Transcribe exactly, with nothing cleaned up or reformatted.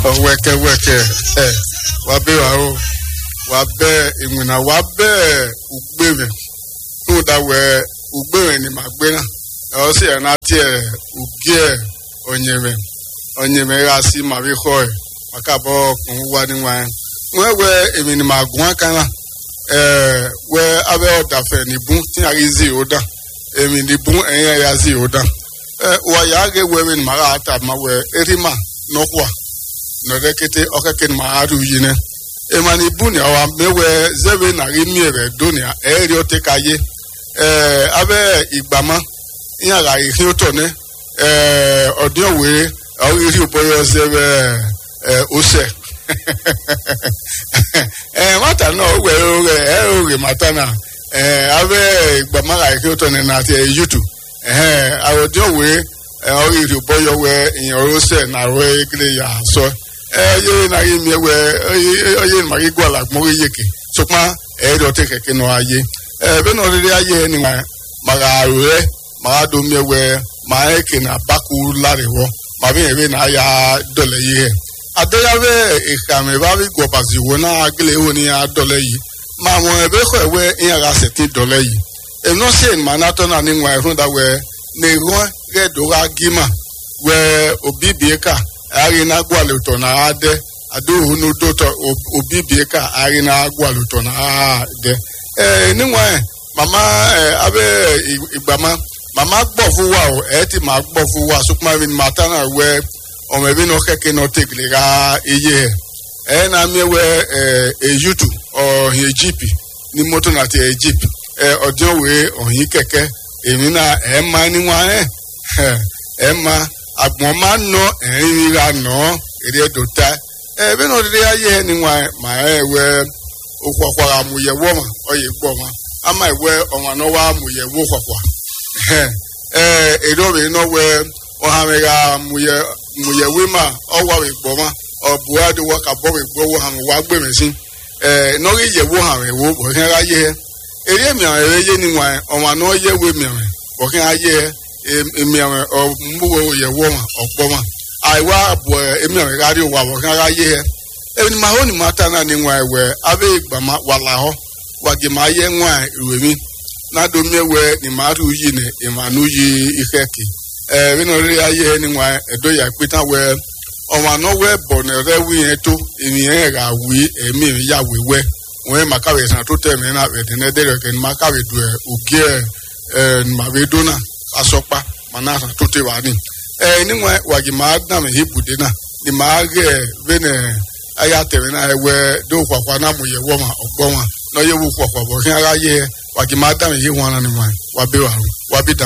weke weke eh wabe wa wabe imuna wabe ugbeme no da we ugbeme ni magbena o se na tie ugie onyeme onyeme ga si ma bi khoi akabo kun wa ni wa we we emi ni magun kan eh we abe oda fe ni bun ti arizi oda emi ni bun en ya zi oda eh wa ya ge we ni mara ata ma we erima no kwa no rekete okeke ma aru yine e mani buni awa mewe zebe na rimi ere donia eri otekaye eh abe igbama yan ra ihin oto ne eh odion were ori oboyo zebe eh ose eh mata no we e ori mata na eh abe igbama ra ihin oto ne na ti youtube eh odion were ori oboyo we yan ose na we gele ya so eh ye na ye mi we oye ma ri gwa la mo yeke so pa e do te keke no aye eh be no ri aye ni ma ma ga re ma do mi we ma e ke na baku larewo ma bi e na ya dole ye adeya we e ka me ba bi go pasi wo na agele wo ni a dole yi ma mo e be ko we in ga se ti dole yi e no se ma na to na ni nwa e fun da we ne ro re do ga gima we obibieka ari na gwaluto na ade adu nu doto obibieka ari na gwaluto na ade eh niwa mama abe igbama mama gbo fu wa o e ti ma gbo fu wa sukuma bi mata na we o me bi no keke no tegle ga iye e na mi we e youtube o he jeep ni moto na ti e jeep e odion we o yin keke emi na e ma ni wa e e ma agbon ma no erin ra no ere dota e be no de aye ni wa ma e we okwakwara mu ye wo ma oye gbo ma ama we onwa no wa mu ye wo kwakwa eh e do be no we o ha me ga mu ye mu ye we ma o wa we gbo ma o bu adu wa ka bo we gbo wo ha wa gbe me sin eh no ri ye wo ha we wo bo kan ra ye ere mi an ere ye ni wa onwa no ye we mi bo kan aye emi àwọn ọmọwò yẹ̀wò wọn ọ̀pọ̀ wọn àìwá àbọ̀ emi àwọn ìrárí wà wọ̀ kí ara yé ẹ ẹni máa ó ní máa tán náà ní wọn ẹ̀wẹ̀ abẹ́ ìgbàmá wà láhọ́ wàgì máa yẹ wọn ìwé mi nádó miẹ̀wẹ̀ ní máa rí yìí ní ìmàánú yìí ìfẹ́ kì ẹ ẹni orí ayé ẹni wọn ẹ̀dọ́ yà pé tán wẹ ọmọ àná wẹ bọ̀ ní rẹ wí yẹn tó èmi yẹn rà wí èmi yà wí wẹ wọn yẹn máa káwé sàn tó tẹ̀ mí náà ẹ̀dínlẹ́dẹ́rẹ̀ asopa manasa tote wani eh niwa wagi maadna me hibude na ni maage bene aya teme na ewe do kwa kwa na muye wo ma ogbo ma no ye wu kwa kwa bo hin ara ye wagi maadna me hi wana ni wa wa be wa wa bi